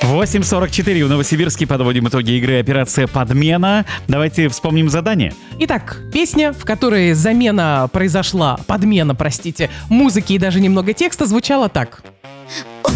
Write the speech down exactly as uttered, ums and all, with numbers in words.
восемь сорок четыре в Новосибирске. Подводим итоги игры «Операция Подмена». Давайте вспомним задание. Итак, песня, в которой замена произошла, подмена, простите, музыки и даже немного текста, звучала так.